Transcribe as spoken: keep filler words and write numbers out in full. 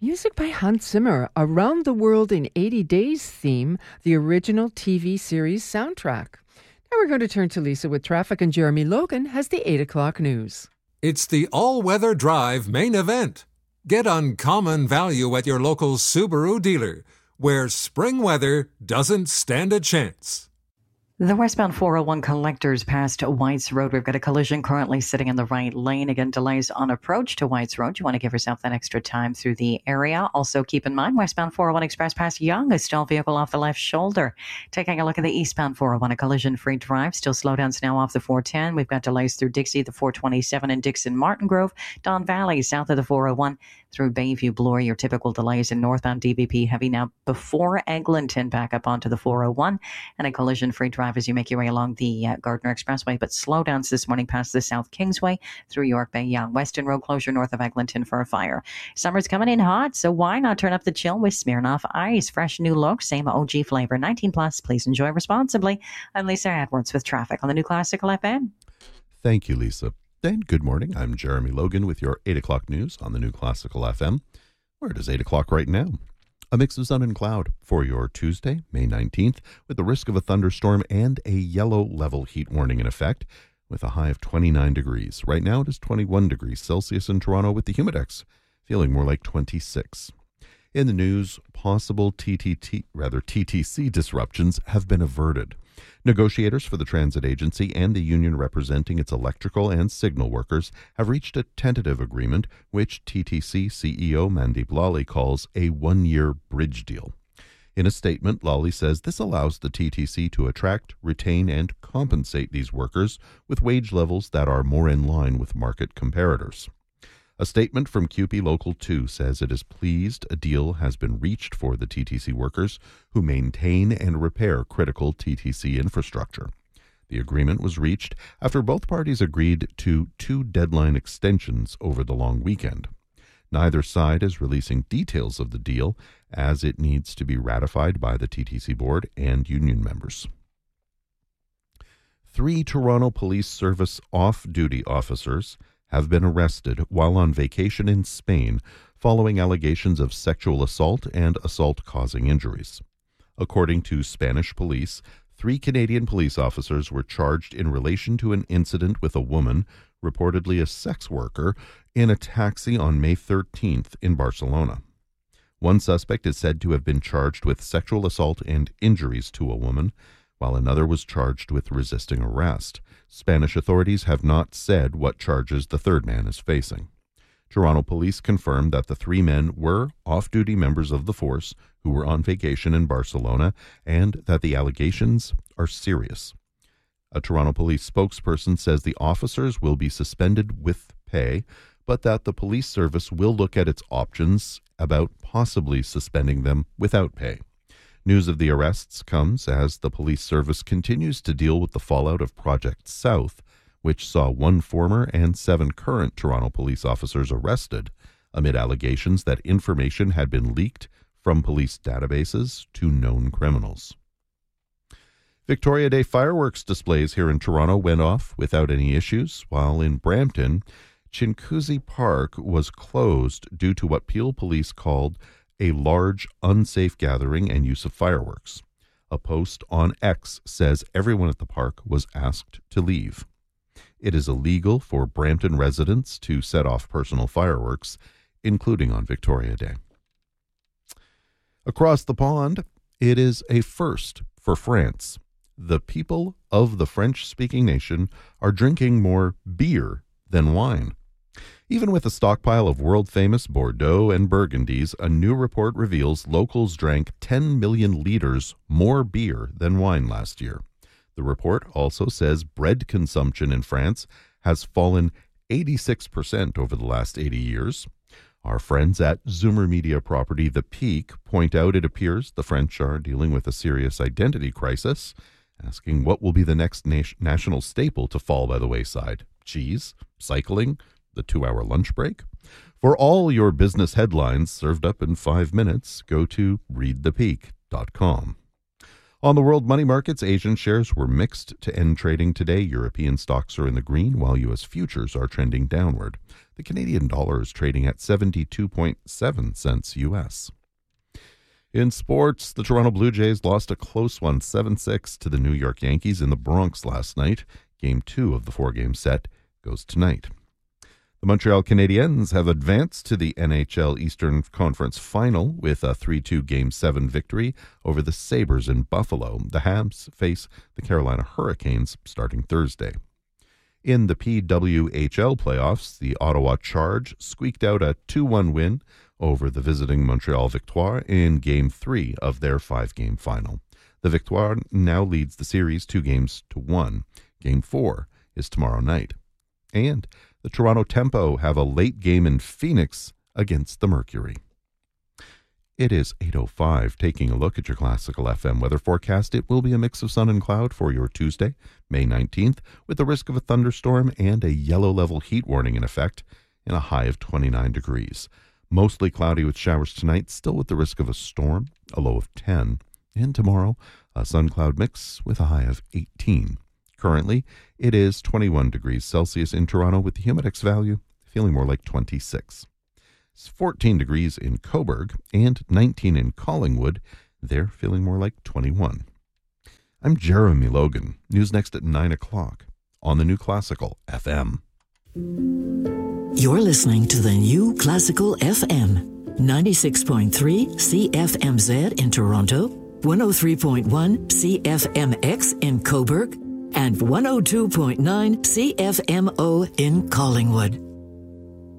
Music by Hans Zimmer, Around the World in eighty days theme, the original T V series soundtrack. Now we're going to turn to Lisa with traffic, and Jeremy Logan has the eight o'clock news. It's the all-weather drive main event. Get uncommon value at your local Subaru dealer, where spring weather doesn't stand a chance. The westbound four oh one collectors past Whites Road. We've got a collision currently sitting in the right lane. Again, delays on approach to Whites Road. You want to give yourself that extra time through the area. Also, keep in mind, westbound four oh one express past Young, a stalled vehicle off the left shoulder. Taking a look at the eastbound four oh one, a collision-free drive. Still slowdowns now off the four ten. We've got delays through Dixie, the four twenty-seven, and Dixon Martin Grove. Don Valley, south of the four oh one, through Bayview Bloor. Your typical delays in northbound D V P heavy now before Eglinton, back up onto the four oh one. And a collision-free drive as you make your way along the uh, Gardner Expressway, but slowdowns this morning past the South Kingsway through York Bay Young. Western Road closure north of Eglinton for a fire. Summer's coming in hot, so why not turn up the chill with Smirnoff Ice? Fresh new look, same O G flavor. nineteen plus, please enjoy responsibly. I'm Lisa Edwards with traffic on the New Classical F M. Thank you, Lisa. And good morning. I'm Jeremy Logan with your eight o'clock news on the New Classical F M, where it is eight o'clock right now. A mix of sun and cloud for your Tuesday, May nineteenth, with the risk of a thunderstorm and a yellow level heat warning in effect, with a high of twenty-nine degrees. Right now it is twenty-one degrees Celsius in Toronto, with the humidex feeling more like twenty-six. In the news, possible T T T, rather T T C disruptions have been averted. Negotiators for the transit agency and the union representing its electrical and signal workers have reached a tentative agreement, which T T C C E O Mandeep Lally calls a one-year bridge deal. In a statement, Lally says this allows the T T C to attract, retain, and compensate these workers with wage levels that are more in line with market comparators. A statement from C U P E Local two says it is pleased a deal has been reached for the T T C workers who maintain and repair critical T T C infrastructure. The agreement was reached after both parties agreed to two deadline extensions over the long weekend. Neither side is releasing details of the deal, as it needs to be ratified by the T T C board and union members. Three Toronto Police Service off-duty officers have been arrested while on vacation in Spain following allegations of sexual assault and assault causing injuries. According to Spanish police, three Canadian police officers were charged in relation to an incident with a woman, reportedly a sex worker, in a taxi on May thirteenth in Barcelona. One suspect is said to have been charged with sexual assault and injuries to a woman, while another was charged with resisting arrest. Spanish authorities have not said what charges the third man is facing. Toronto police confirmed that the three men were off-duty members of the force who were on vacation in Barcelona and that the allegations are serious. A Toronto police spokesperson says the officers will be suspended with pay, but that the police service will look at its options about possibly suspending them without pay. News of the arrests comes as the police service continues to deal with the fallout of Project South, which saw one former and seven current Toronto police officers arrested amid allegations that information had been leaked from police databases to known criminals. Victoria Day fireworks displays here in Toronto went off without any issues, while in Brampton, Chinguacousy Park was closed due to what Peel police called a large, unsafe gathering and use of fireworks. A post on X says everyone at the park was asked to leave. It is illegal for Brampton residents to set off personal fireworks, including on Victoria Day. Across the pond, it is a first for France. The people of the French-speaking nation are drinking more beer than wine. Even with a stockpile of world-famous Bordeaux and Burgundies, a new report reveals locals drank ten million liters more beer than wine last year. The report also says bread consumption in France has fallen eighty-six percent over the last eighty years. Our friends at Zoomer Media property The Peak point out it appears the French are dealing with a serious identity crisis, asking what will be the next na- national staple to fall by the wayside. Cheese? Cycling? The two-hour lunch break? For all your business headlines served up in five minutes, go to read the peak dot com. On the world money markets, Asian shares were mixed to end trading today. European stocks are in the green, while U S futures are trending downward. The Canadian dollar is trading at seventy-two point seven cents U S. In sports, the Toronto Blue Jays lost a close one, seven six, to the New York Yankees in the Bronx last night. Game two of the four-game set goes tonight. The Montreal Canadiens have advanced to the N H L Eastern Conference Final with a three two Game seven victory over the Sabres in Buffalo. The Habs face the Carolina Hurricanes starting Thursday. In the P W H L playoffs, the Ottawa Charge squeaked out a two one win over the visiting Montreal Victoire in Game three of their five-game final. The Victoire now leads the series two games to one. Game four is tomorrow night. And the Toronto Tempo have a late game in Phoenix against the Mercury. It is eight oh five. Taking a look at your Classical F M weather forecast, it will be a mix of sun and cloud for your Tuesday, May nineteenth, with the risk of a thunderstorm and a yellow level heat warning in effect and a high of twenty-nine degrees. Mostly cloudy with showers tonight, still with the risk of a storm, a low of ten. And tomorrow, a sun-cloud mix with a high of eighteen. Currently, it is twenty-one degrees Celsius in Toronto with the Humidex value feeling more like twenty-six. It's fourteen degrees in Cobourg and nineteen in Collingwood. They're feeling more like twenty-one. I'm Jeremy Logan. News next at nine o'clock on the New Classical F M. You're listening to the New Classical F M, ninety-six point three C F M Z in Toronto, one oh three point one C F M X in Cobourg, and one oh two point nine C F M O in Collingwood.